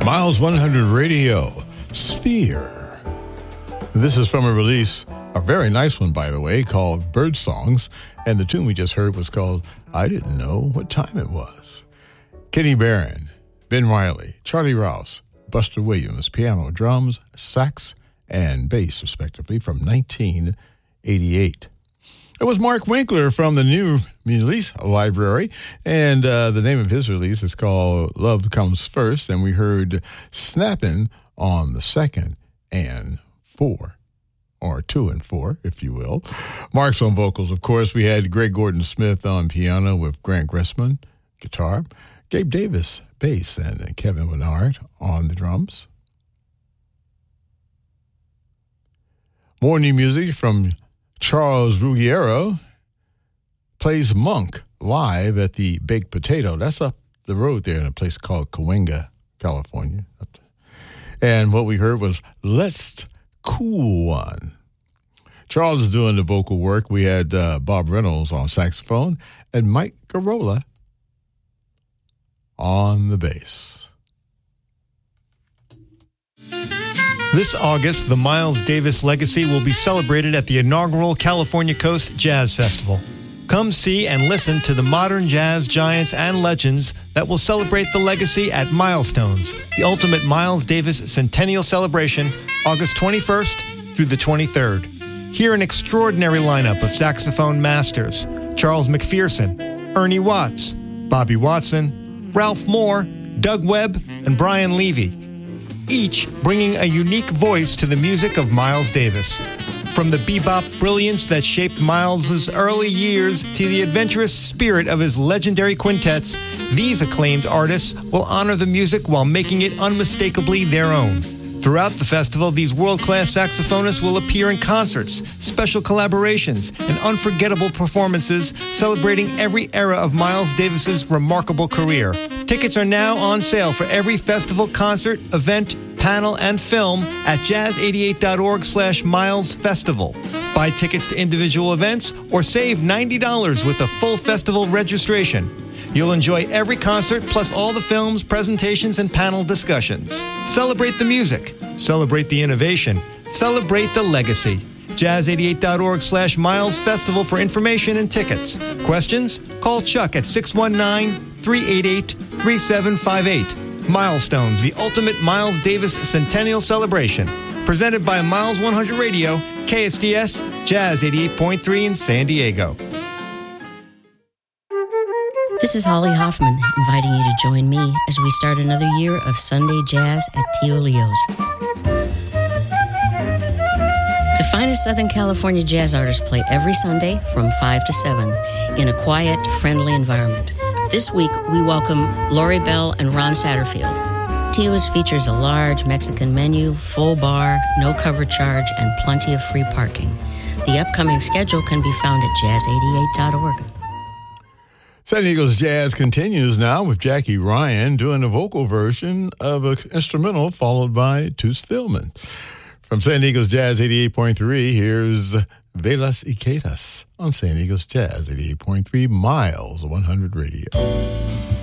Miles 100 Radio, Sphere. This is from a release, a very nice one, by the way, called Bird Songs. And the tune we just heard was called I Didn't Know What Time It Was. Kenny Barron, Ben Riley, Charlie Rouse, Buster Williams, piano, drums, sax, and bass, respectively, from 1988. It was Mark Winkler from the new release library, and the name of his release is called Love Comes First, and we heard Snappin' on the 2nd and 4, or 2 and 4, if you will. Mark's on vocals, of course. We had Greg Gordon-Smith on piano with Grant Gressman, guitar, Gabe Davis, bass, and Kevin Bernard on the drums. More new music from Charles Ruggiero. Plays Monk live at the Baked Potato. That's up the road there in a place called Cahuenga, California. And what we heard was Let's Cool One. Charles is doing the vocal work. We had Bob Reynolds on saxophone and Mike Garola on the bass. This August, the Miles Davis legacy will be celebrated at the inaugural California Coast Jazz Festival. Come see and listen to the modern jazz giants and legends that will celebrate the legacy at Milestones, the ultimate Miles Davis Centennial Celebration, August 21st through the 23rd. Hear an extraordinary lineup of saxophone masters: Charles McPherson, Ernie Watts, Bobby Watson, Ralph Moore, Doug Webb, and Brian Levy, each bringing a unique voice to the music of Miles Davis. From the bebop brilliance that shaped Miles's early years to the adventurous spirit of his legendary quintets, these acclaimed artists will honor the music while making it unmistakably their own. Throughout the festival, these world-class saxophonists will appear in concerts, special collaborations, and unforgettable performances celebrating every era of Miles Davis's remarkable career. Tickets are now on sale for every festival, concert, event, panel, and film at jazz88.org/milesfestival. Buy tickets to individual events or save $90 with a full festival registration. You'll enjoy every concert plus all the films, presentations, and panel discussions. Celebrate the music. Celebrate the innovation. Celebrate the legacy. jazz88.org/milesfestival for information and tickets. Questions? Call Chuck at 619-388-3758. Milestones, the ultimate Miles Davis Centennial Celebration. Presented by Miles 100 Radio, KSDS, Jazz 88.3 in San Diego. This is Holly Hoffman, inviting you to join me as we start another year of Sunday Jazz at Tio Leo's. The finest Southern California jazz artists play every Sunday from 5 to 7 in a quiet, friendly environment. This week, we welcome Lori Bell and Ron Satterfield. Tio's features a large Mexican menu, full bar, no cover charge, and plenty of free parking. The upcoming schedule can be found at jazz88.org. San Diego's Jazz continues now with Jackie Ryan doing a vocal version of an instrumental followed by Toots Thielemans. From San Diego's Jazz 88.3, here's Velas y Quedas on San Diego's Jazz 88.3 Miles 100 Radio.